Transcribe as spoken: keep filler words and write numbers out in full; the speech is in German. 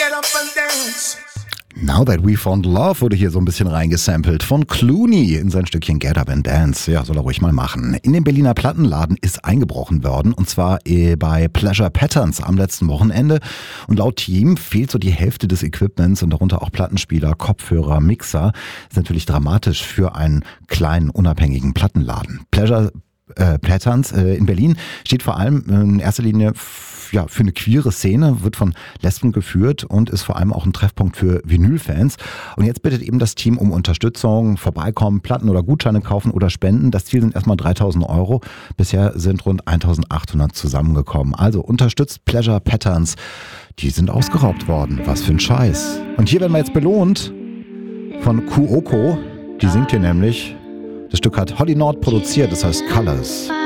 Now That We Found Love wurde hier so ein bisschen reingesampelt von Clooney in sein Stückchen Get Up and Dance. Ja, soll er ruhig mal machen. In den Berliner Plattenladen ist eingebrochen worden und zwar bei Pleasure Patterns am letzten Wochenende. Und laut Team fehlt so die Hälfte des Equipments und darunter auch Plattenspieler, Kopfhörer, Mixer. Ist natürlich dramatisch für einen kleinen, unabhängigen Plattenladen. Pleasure äh, Patterns äh, in Berlin steht vor allem in erster Linie f- ja, für eine queere Szene, wird von Lesben geführt und ist vor allem auch ein Treffpunkt für Vinylfans. Und jetzt bittet eben das Team um Unterstützung, vorbeikommen, Platten oder Gutscheine kaufen oder spenden. Das Ziel sind erstmal dreitausend Euro. Bisher sind rund eintausendachthundert zusammengekommen. Also unterstützt Pleasure Patterns. Die sind ausgeraubt worden. Was für ein Scheiß. Und hier werden wir jetzt belohnt von Kuoko. Die singt hier nämlich. Das Stück hat Holly Nord produziert, das heißt Colors.